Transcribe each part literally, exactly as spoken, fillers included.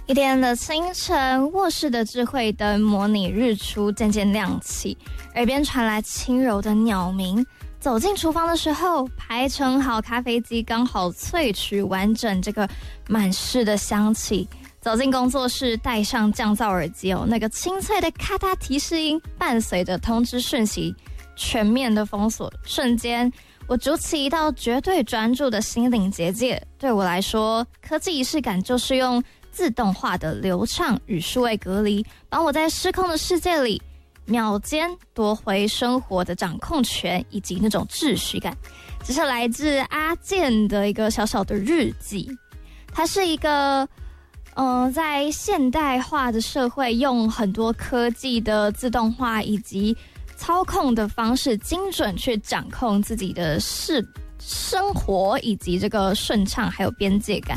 一天的清晨，卧室的智慧灯模拟日出渐渐亮起，耳边传来轻柔的鸟鸣。走进厨房的时候，排成好咖啡机刚好萃取完整这个满室的香气。走进工作室，戴上降噪耳机哦，那个清脆的咔嗒提示音伴随着通知讯息全面的封锁，瞬间我筑起一道绝对专注的心灵结界。对我来说，科技仪式感就是用自动化的流畅与数位隔离，帮我在失控的世界里秒间夺回生活的掌控权以及那种秩序感。这是来自阿健的一个小小的日记，它是一个嗯、呃，在现代化的社会用很多科技的自动化以及操控的方式，精准去掌控自己的事生活以及这个顺畅还有边界感。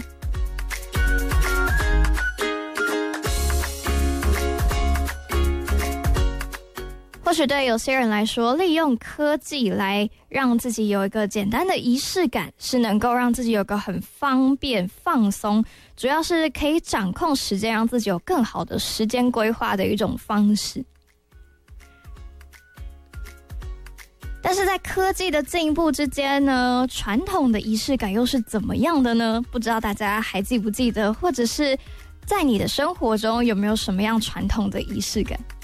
或许对有些人来说，利用科技来让自己有一个简单的仪式感，是能够让自己有个很方便放松，主要是可以掌控时间，让自己有更好的时间规划的一种方式。但是在科技的进步之间呢，传统的仪式感又是怎么样的呢？不知道大家还记不记得，或者是在你的生活中有没有什么样传统的仪式感？